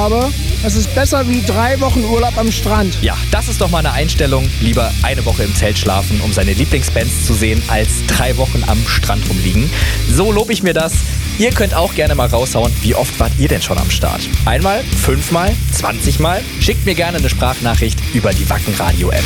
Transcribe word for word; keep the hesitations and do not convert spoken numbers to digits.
habe, das ist besser wie drei Wochen Urlaub am Strand. Ja, das ist doch mal eine Einstellung. Lieber eine Woche im Zelt schlafen, um seine Lieblingsbands zu sehen, als drei Wochen am Strand rumliegen. So lobe ich mir das. Ihr könnt auch gerne mal raushauen, wie oft wart ihr denn schon am Start? Einmal, fünfmal, zwanzigmal? Schickt mir gerne eine Sprachnachricht über die Wacken Radio App.